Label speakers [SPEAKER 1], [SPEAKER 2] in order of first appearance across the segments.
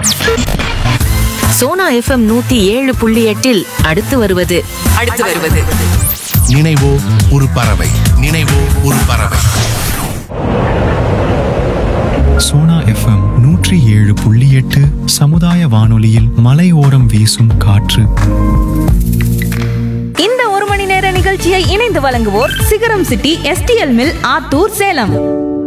[SPEAKER 1] Sona FM 107.8 அடுத்து வருவது
[SPEAKER 2] நினைவோ ஒரு பறவை. நினைவோ ஒரு பறவை.
[SPEAKER 3] சோனா எஃப்எம் 107.8 சமுதாய வானொலியில் மலையோரம் வீசும் காற்று.
[SPEAKER 4] இந்த ஒரு மணி நேர நிகழ்ச்சியை இணைந்து வழங்குவோர் சிகரம் city STL mill Attur Salem.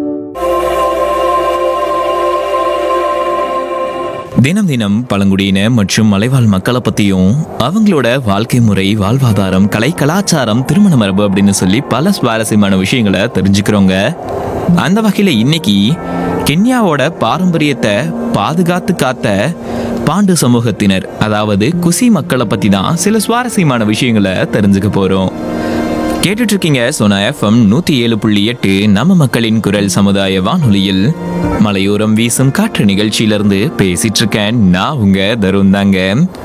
[SPEAKER 5] தினம் தினம் பழங்குடியின மற்றும் மலைவாழ் மக்களை பத்தியும் அவங்களோட வாழ்க்கை முறை, வாழ்வாதாரம், கலை, கலாச்சாரம், திருமண மரபு அப்படின்னு சொல்லி பல சுவாரஸ்யமான விஷயங்களை தெரிஞ்சுக்கிறோங்க. அந்த வகையில இன்னைக்கு கென்யாவோட பாரம்பரியத்தை பாதுகாத்து காத்த பாண்டு சமூகத்தினர், அதாவது குசி மக்களை பத்தி தான் சில சுவாரஸ்யமான விஷயங்களை தெரிஞ்சுக்க போறோம். கேட்டுட்டு இருக்கீங்க சோனா எஃப்எம் 107.8 நம்ம மக்களின் குரல் சமுதாய வானொலியில் மலையோரம் வீசும் காற்று நிகழ்ச்சியிலிருந்து பேசிட்டு இருக்கேன். நான் உங்க தருண் தாங்க.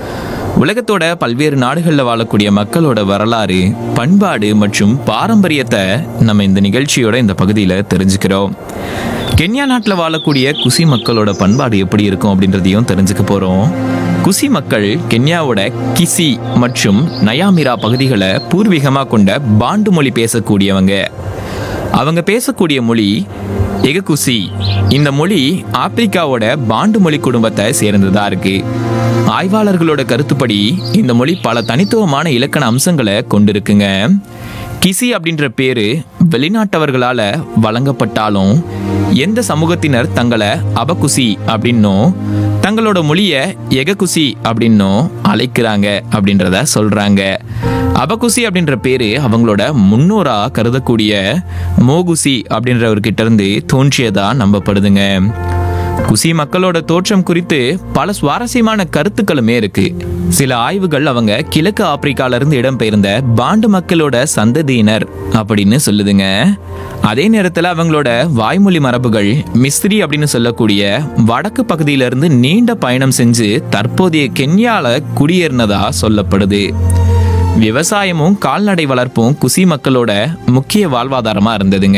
[SPEAKER 5] உலகத்தோட பல்வேறு நாடுகளில் வாழக்கூடிய மக்களோட வரலாறு, பண்பாடு மற்றும் பாரம்பரியத்தை நம்ம இந்த நிகழ்ச்சியோட இந்த பகுதியில் தெரிஞ்சுக்கிறோம். கென்யா நாட்டில் வாழக்கூடிய குசி மக்களோட பண்பாடு எப்படி இருக்கும் அப்படின்றதையும் தெரிஞ்சுக்க போறோம். குசி மக்கள் கென்யாவோட கிசி மற்றும் நயாமிரா பகுதிகளை பூர்வீகமாக கொண்ட பாண்டு மொழி பேசக்கூடியவங்க. அவங்க பேசக்கூடிய மொழி எககுசி. இந்த மொழி ஆப்பிரிக்காவோட பாண்டு மொழி குடும்பத்தை சேர்ந்ததா இருக்கு. ஆய்வாளர்களோட கருத்துப்படி இந்த மொழி பல தனித்துவமான இலக்கண அம்சங்களை கொண்டிருக்குங்க. கிசி அப்படின்ற பேரு வெளிநாட்டவர்களால வழங்கப்பட்டாலும் எந்த சமூகத்தினர் தங்களை அபகுசி அப்படின்னும் தங்களோட மொழிய எககுசி அப்படின்னும் அழைக்கிறாங்க அப்படின்றத சொல்றாங்க. அபகுசி அப்படின்ற பேரு அவங்களோட முன்னோரா கருதக்கூடிய மோகுசி அப்படின்றவர்கிட்ட இருந்து தோன்றியதா நம்பப்படுதுங்க. குசி மக்களோட தோற்றம் குறித்து பல சுவாரஸ்யமான கருத்துக்களுமே இருக்கு. சில ஆய்வுகள் அவங்க கிழக்கு ஆப்பிரிக்கால இருந்து இடம்பெயர்ந்த பாண்டு மக்களோட சந்ததியினர் அப்படின்னு சொல்லுதுங்க. அதே நேரத்தில் அவங்களோட வாய்மொழி மரபுகள் மிஸ்ரி அப்படின்னு சொல்லக்கூடிய வடக்கு பகுதியிலிருந்து நீண்ட பயணம் செஞ்சு தற்போதைய கென்யால குடியேறினதா சொல்லப்படுது. விவசாயமும் கால்நடை வளர்ப்பும் குசி மக்களோட முக்கிய வாழ்வாதாரமா இருந்ததுங்க.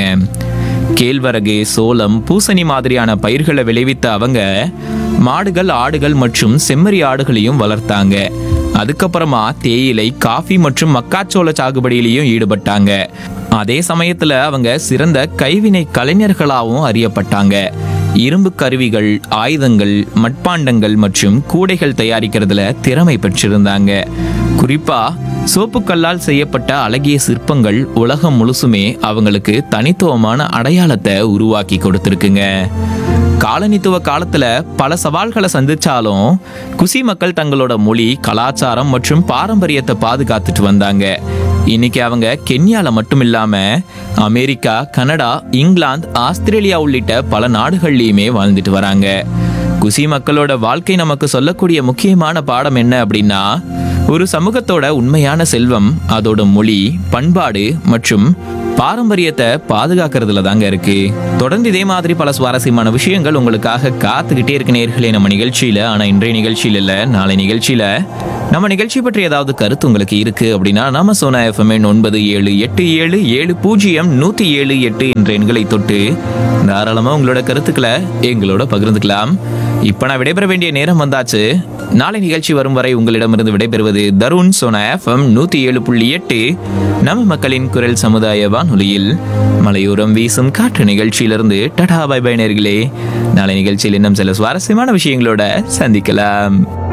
[SPEAKER 5] கேழ்வரகு, சோளம், பூசணி மாதிரியான பயிர்களை விளைவித்த அவங்க மாடுகள், ஆடுகள் மற்றும் செம்மறி ஆடுகளையும் வளர்த்தாங்க. அதுக்கப்புறமா தேயிலை, காஃபி மற்றும் மக்காச்சோள சாகுபடியிலையும் ஈடுபட்டாங்க. அதே சமயத்துல அவங்க சிறந்த கைவினை கலைஞர்களாகவும் அறியப்பட்டாங்க. இரும்பு கருவிகள், ஆயுதங்கள், மட்பாண்டங்கள் மற்றும் கூடைகள் தயாரிக்கிறதுல திறமை பெற்றிருந்தாங்க. குறிப்பா சோப்புக்கல்லால் செய்யப்பட்ட அழகிய சிற்பங்கள் உலகம் முழுசுமே அவங்களுக்கு தனித்துவமான அடையாளத்தை உருவாக்கி கொடுத்துருக்குங்க. காலனித்துவ காலத்துல பல சவால்களை சந்திச்சாலும் குசி மக்கள் தங்களோட மொழி, கலாச்சாரம் மற்றும் பாரம்பரியத்தை பாதுகாத்துட்டு வந்தாங்க. இன்னைக்கு அவங்க கென்யால மட்டும் இல்லாம அமெரிக்கா, கனடா, இங்கிலாந்து, ஆஸ்திரேலியா உள்ளிட்ட பல நாடுகள்லயுமே வாழ்ந்துட்டு வராங்க. குசி மக்களோட வாழ்க்கை நமக்கு சொல்லக்கூடிய முக்கியமான பாடம் என்ன அப்படின்னா, ஒரு சமூகத்தோட உண்மையான செல்வம் அதோட மொழி, பண்பாடு மற்றும் பாரம்பரியத்தை பாதுகாக்கிறதுல தாங்க இருக்கு. தொடர்ந்து இதே மாதிரி பல சுவாரஸ்யமான விஷயங்கள் உங்களுக்காக காத்துக்கிட்டே இருக்கு நேயர்களே நம்ம நிகழ்ச்சியில. ஆனா இன்றைய நிகழ்ச்சியில இல்ல, நாளை நிகழ்ச்சியில நம்ம நிகழ்ச்சி பற்றி ஏதாவது கருத்து உங்களுக்கு இருக்கு அப்படின்னா நம்ம சோனா எஃப்எம் 9787700178 என்ற எண்களை தொட்டு தாராளமா உங்களோட கருத்துக்களை எங்களோட பகிர்ந்துக்கலாம். இப்ப நான் விடைபெற வேண்டிய நேரம் வந்தாச்சு. நாளை நிகழ்ச்சி வரும் வரை உங்களிடமிருந்து விடைபெறுவது தருண். சோனா எஃப்எம் 107.8 நம்ம மக்களின் குரல் சமுதாய வானொலியில் மலையோரம் வீசும் காற்று நிகழ்ச்சியிலிருந்து டடா பை பை நேயர்களே. நாளை நிகழ்ச்சியில் இன்னும் சில சுவாரஸ்யமான விஷயங்களோட சந்திக்கலாம்.